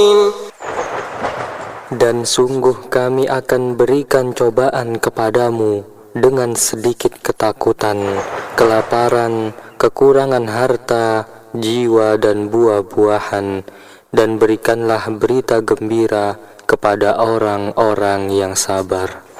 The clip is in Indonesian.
Dan sungguh kami akan berikan cobaan kepadamu dengan sedikit ketakutan, kelaparan, kekurangan harta, jiwa dan buah-buahan, dan berikanlah berita gembira kepada orang-orang yang sabar.